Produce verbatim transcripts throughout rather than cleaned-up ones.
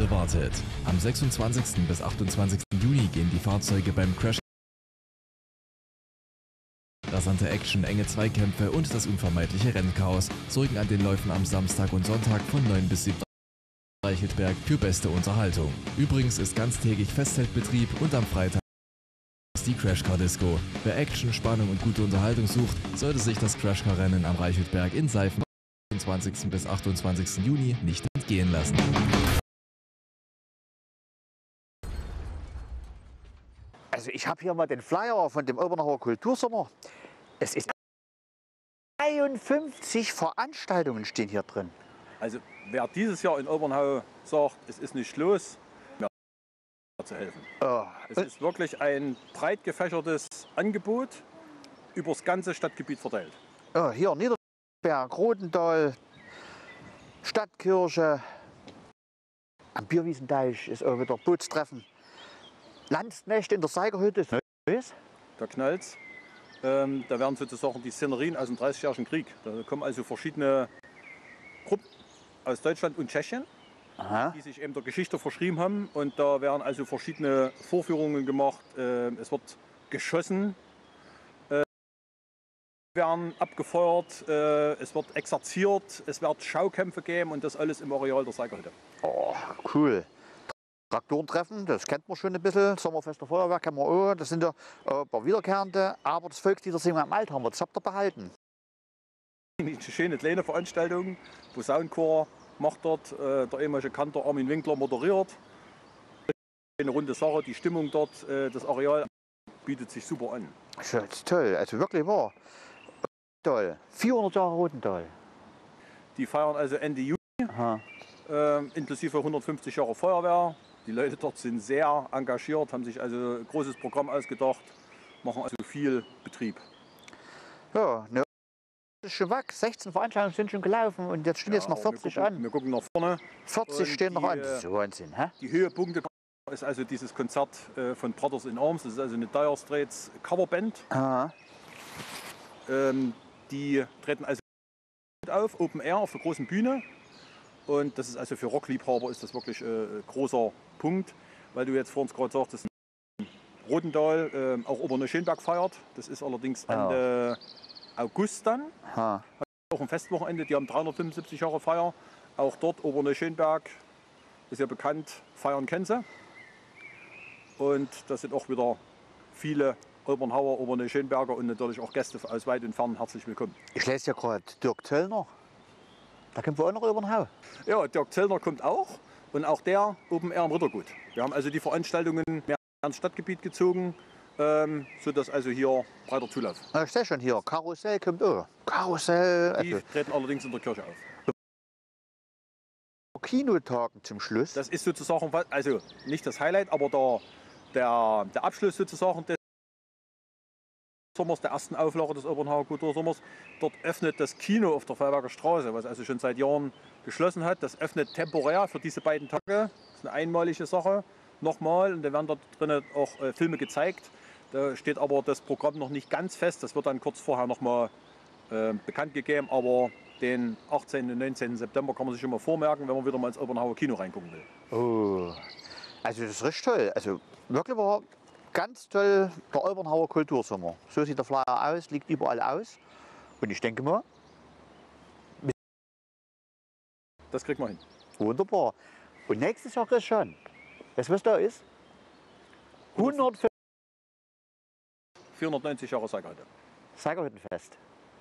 Freude wartet. Am sechsundzwanzigsten bis achtundzwanzigsten Juni gehen die Fahrzeuge beim Crash. Rasante Action, enge Zweikämpfe und das unvermeidliche Rennchaos sorgen an den Läufen am Samstag und Sonntag von neun bis siebzehn Uhr Reicheltberg für beste Unterhaltung. Übrigens ist ganztägig Festzeltbetrieb und am Freitag die Crashcar Disco. Wer Action, Spannung und gute Unterhaltung sucht, sollte sich das Crashcar-Rennen am Reicheltberg in Seifen vom sechsundzwanzigsten bis achtundzwanzigsten Juni nicht entgehen lassen. Also ich habe hier mal den Flyer von dem Obernauer Kultursommer. Es ist dreiundfünfzig Veranstaltungen stehen hier drin. Also wer dieses Jahr in Obernhau sagt, es ist nicht los, mir zu helfen. Oh. Es ist wirklich ein breit gefächertes Angebot über das ganze Stadtgebiet verteilt. Oh, hier Niederberg, Rodenthal, Stadtkirche, am Bierwiesenteich ist auch wieder Bootstreffen. Landsnächte in der Seigerhütte ist Neues. Da knallt's. Ähm, da werden sozusagen die Szenerien aus dem dreißigjährigen Krieg. Da kommen also verschiedene Gruppen aus Deutschland und Tschechien, Aha. die sich eben der Geschichte verschrieben haben. Und da werden also verschiedene Vorführungen gemacht. Äh, es wird geschossen, äh, werden abgefeuert, äh, es wird exerziert, es wird Schaukämpfe geben und das alles im Areal der Seigerhütte. Oh, cool. Traktorentreffen, das kennt man schon ein bisschen. Sommerfester Feuerwerk kennen wir auch. Das sind ja äh, ein paar Wiederkehrende. Aber das Volksliedersingen am Alt haben wir, das habt ihr behalten. Eine schöne kleine Veranstaltung. Posaunenchor macht dort, äh, der ehemalige Kantor Armin Winkler moderiert. Eine runde Sache, die Stimmung dort, äh, das Areal bietet sich super an. Das ist toll, also wirklich wahr. Toll. vierhundert Jahre Rodenthal. Die feiern also Ende Juni, äh, inklusive hundertfünfzig Jahre Feuerwehr. Die Leute dort sind sehr engagiert, haben sich also ein großes Programm ausgedacht, machen also viel Betrieb. Ja, ne, das ist schon weg. sechzehn Veranstaltungen sind schon gelaufen und jetzt stehen Ja, jetzt noch vierzig wir gucken, an. Wir gucken nach vorne. vierzig Und stehen noch die, an. Das ist Wahnsinn, hä? Die Höhepunkte ist also dieses Konzert äh, von Brothers in Arms. Das ist also eine Dire Straits Coverband. Aha. Ähm, die treten also auf, Open Air auf der großen Bühne. Und das ist also für Rockliebhaber ist das wirklich äh, großer Punkt, weil du jetzt vor uns gerade sagtest, Rodenthal äh, auch Oberneuschönberg feiert. Das ist allerdings Ende ja. August dann. Aha. Auch ein Festwochenende, die haben dreihundertfünfundsiebzig Jahre Feier. Auch dort Oberneuschönberg ist ja bekannt, feiern kennen sie. Und da sind auch wieder viele Obernhauer, Oberneuschönberger und natürlich auch Gäste aus weit und fern herzlich willkommen. Ich lese ja gerade Dirk Zöllner. Da kommt wohl auch noch über den Hau. Ja, Dirk Zöllner kommt auch und auch der Open Air im Rittergut. Wir haben also die Veranstaltungen mehr ins Stadtgebiet gezogen, ähm, sodass also hier breiter Zulauf. Ja, ich sehe schon hier, Karussell kommt auch. Karussell. Die Also treten allerdings in der Kirche auf. Kinotagen zum Schluss. Das ist sozusagen, also nicht das Highlight, aber der, der, der Abschluss sozusagen des Sommers, der ersten Auflage des Obernhauer Kultursommers. Dort öffnet das Kino auf der Fallberger Straße, was also schon seit Jahren geschlossen hat. Das öffnet temporär für diese beiden Tage. Das ist eine einmalige Sache. Nochmal, und da werden dort drinnen auch äh, Filme gezeigt. Da steht aber das Programm noch nicht ganz fest. Das wird dann kurz vorher nochmal äh, bekannt gegeben. Aber den achtzehnten und neunzehnten September kann man sich schon mal vormerken, wenn man wieder mal ins Obernhauer Kino reingucken will. Oh, also das ist richtig toll. Also wirklich war ganz toll der Obernhauer Kultursommer. So sieht der Flyer aus, liegt überall aus. Und ich denke mal, Das kriegt man hin. wunderbar. Und nächstes Jahr ist schon, weißt du, was da ist? hundertfünfzig vierhundertneunzig Jahre Seigerhütte. Seigerhüttenfest.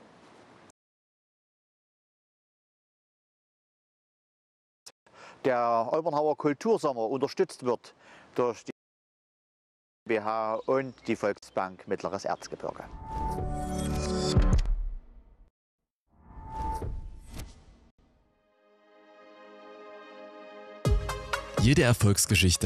Der Obernhauer Kultursommer unterstützt wird durch die B H und die Volksbank Mittleres Erzgebirge. Jede Erfolgsgeschichte